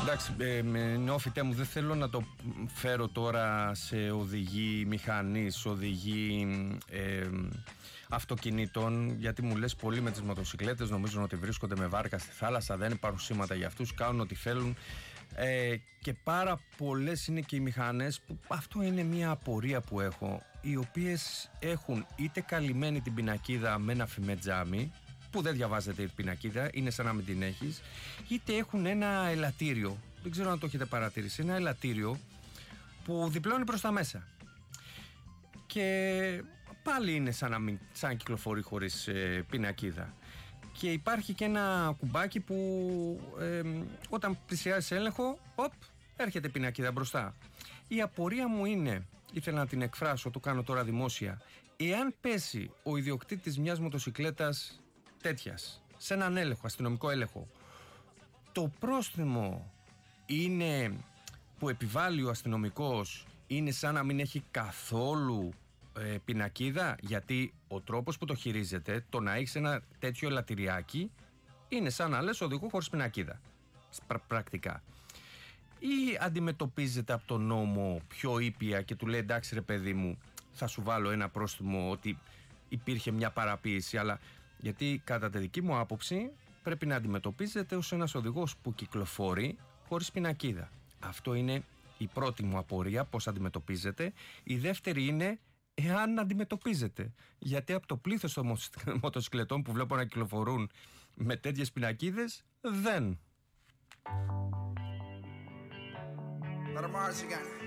Εντάξει, νεόφυτέ μου, δεν θέλω να το φέρω τώρα σε οδηγή μηχανής, οδηγή αυτοκινήτων, γιατί μου λες πολύ με τις μοτοσυκλέτες, νομίζουν ότι βρίσκονται με βάρκα στη θάλασσα, δεν υπάρχουν σήματα για αυτούς, κάνουν ό,τι θέλουν, και πάρα πολλές είναι και οι μηχανές που αυτό είναι μια απορία που έχω, οι οποίες έχουν είτε καλυμμένη την πινακίδα με ένα φημέ τζάμι που δεν διαβάζεται η πινακίδα, είναι σαν να μην την έχεις, είτε έχουν ένα ελαττήριο, δεν ξέρω αν το έχετε παρατηρήσει, ένα ελαττήριο που διπλώνει προς τα μέσα και πάλι είναι σαν να κυκλοφορεί χωρίς πινακίδα, και υπάρχει και ένα κουμπάκι που όταν πλησιάζει έλεγχο, έρχεται πινακίδα μπροστά. Η απορία μου είναι, ήθελα να την εκφράσω, το κάνω τώρα δημόσια, εάν πέσει ο ιδιοκτήτης μιας μοτοσυκλέτας τέτοιας σε έναν έλεγχο, αστυνομικό έλεγχο, το πρόστιμο είναι που επιβάλλει ο αστυνομικός είναι σαν να μην έχει καθόλου πινακίδα, γιατί ο τρόπος που το χειρίζεται, το να έχεις ένα τέτοιο ελαττηριάκι, είναι σαν να λες οδηγώ χωρίς πινακίδα πρακτικά, ή αντιμετωπίζεται από τον νόμο πιο ήπια και του λέει εντάξει ρε παιδί μου, θα σου βάλω ένα πρόστιμο ότι υπήρχε μια παραποίηση, αλλά γιατί κατά τη δική μου άποψη πρέπει να αντιμετωπίζεται ως ένας οδηγός που κυκλοφορεί χωρίς πινακίδα. Αυτό είναι η πρώτη μου απορία, πώς αντιμετωπίζεται. Η δεύτερη είναι εάν αντιμετωπίζεται, γιατί από το πλήθος των μοτοσυκλετών που βλέπω να κυκλοφορούν με τέτοιες πινακίδες δεν.